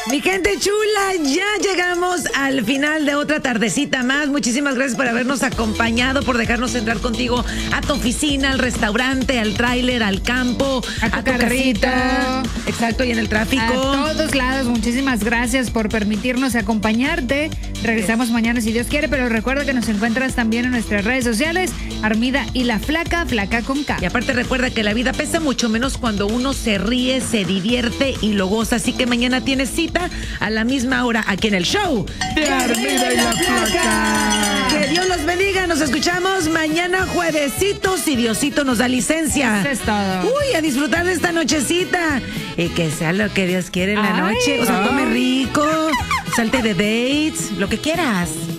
Mi gente chula, ya llegamos al final de otra tardecita más. Muchísimas gracias por habernos acompañado, por dejarnos entrar contigo a tu oficina, al restaurante, al tráiler, al campo, a tu casita. Exacto, y en el tráfico. A todos lados, muchísimas gracias por permitirnos acompañarte. Regresamos mañana si Dios quiere, pero recuerda que nos encuentras también en nuestras redes sociales, Armida y La Flaca, Flaca con K. Y aparte recuerda que la vida pesa mucho menos cuando uno se ríe, se divierte y lo goza. Así que mañana tienes cita a la misma hora aquí en el show de Armida y La Flaca. Que Dios los bendiga. Nos escuchamos mañana juevesito si Diosito nos da licencia. Eso es todo. Uy, a disfrutar de esta nochecita. Y que sea lo que Dios quiere en la noche. O sea, tome rico, salte de dates, lo que quieras.